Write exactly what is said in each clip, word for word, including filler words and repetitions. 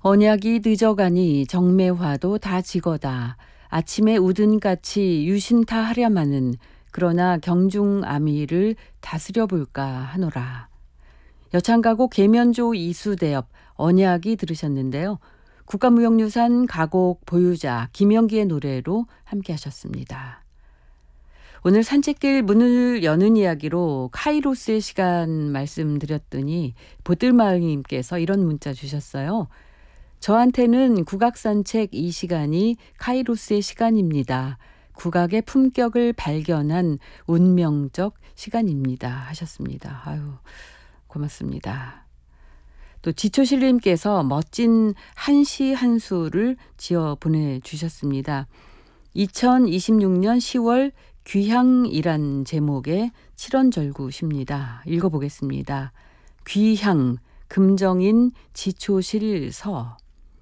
언약이 늦어가니 정매화도 다 지거다. 아침에 우든같이 유신타 하랴마는 그러나 경중아미를 다스려 볼까 하노라. 여창가곡 계면조 이수대엽 언약이 들으셨는데요. 국가무형유산 가곡 보유자 김영기의 노래로 함께 하셨습니다. 오늘 산책길 문을 여는 이야기로 카이로스의 시간 말씀드렸더니 보뜰마을님께서 이런 문자 주셨어요. 저한테는 국악산책 이 시간이 카이로스의 시간입니다. 국악의 품격을 발견한 운명적 시간입니다. 하셨습니다. 아유, 고맙습니다. 또 지초실님께서 멋진 한시 한 수를 지어 보내주셨습니다. 이천이십육 년 시월 귀향이란 제목의 칠원절구시입니다. 읽어보겠습니다. 귀향, 금정인 지초실 서.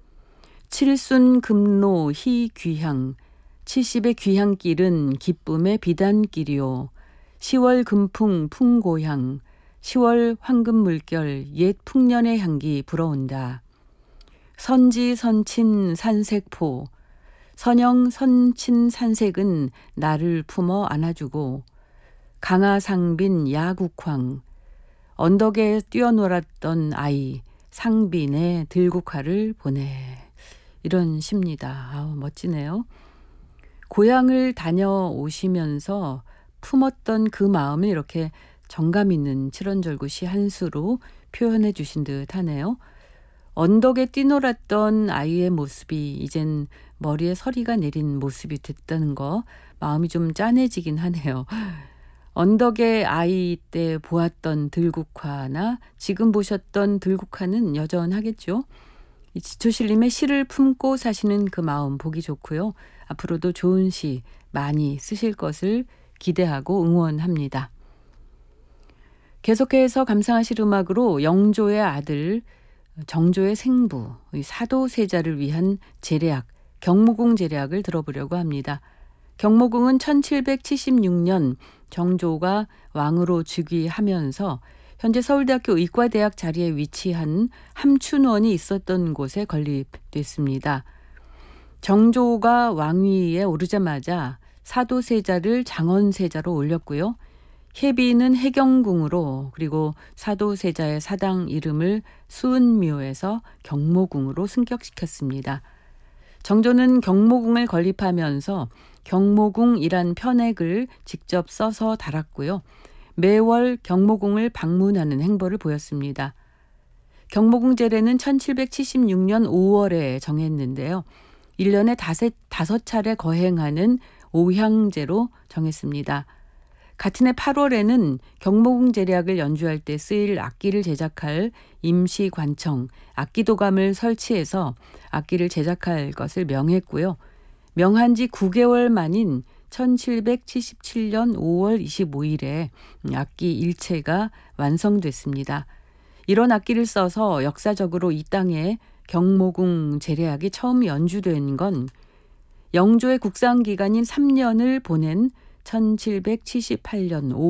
칠순 금로 희 귀향, 칠십의 귀향길은 기쁨의 비단길이요. 시월 금풍 풍고향, 시월 황금 물결 옛 풍년의 향기 불어온다. 선지 선친 산색포, 선영 선친 산색은 나를 품어 안아주고 강하상빈 야국황, 언덕에 뛰어놀았던 아이 상빈의 들국화를 보내. 이런 시입니다. 아우, 멋지네요. 고향을 다녀오시면서 품었던 그 마음을 이렇게 정감 있는 칠원절구 시 한 수로 표현해 주신 듯 하네요. 언덕에 뛰놀았던 아이의 모습이 이젠 머리에 서리가 내린 모습이 됐다는 거 마음이 좀 짠해지긴 하네요. 언덕에 아이 때 보았던 들국화나 지금 보셨던 들국화는 여전하겠죠. 지초실님의 시를 품고 사시는 그 마음 보기 좋고요. 앞으로도 좋은 시 많이 쓰실 것을 기대하고 응원합니다. 계속해서 감상하실 음악으로 영조의 아들 정조의 생부 사도세자를 위한 제례악 경모궁 제례악을 들어보려고 합니다. 경모궁은 천칠백칠십육 년 정조가 왕으로 즉위하면서 현재 서울대학교 의과대학 자리에 위치한 함춘원이 있었던 곳에 건립됐습니다. 정조가 왕위에 오르자마자 사도세자를 장원세자로 올렸고요. 해비는 해경궁으로, 그리고 사도세자의 사당 이름을 수은묘에서 경모궁으로 승격시켰습니다. 정조는 경모궁을 건립하면서 경모궁이란 편액을 직접 써서 달았고요. 매월 경모궁을 방문하는 행보를 보였습니다. 경모궁 제례는 천칠백칠십육 년 오월에 정했는데요. 일 년에 다섯, 다섯 차례 거행하는 오향제로 정했습니다. 같은 해 팔월에는 경모궁 제례악을 연주할 때 쓰일 악기를 제작할 임시관청, 악기도감을 설치해서 악기를 제작할 것을 명했고요. 명한 지 구 개월 만인 천칠백칠십칠 년 오월 이십오일에 악기 일체가 완성됐습니다. 이런 악기를 써서 역사적으로 이 땅에 경모궁 제례악이 처음 연주된 건 영조의 국상기간인 삼 년을 보낸 천칠백칠십팔 년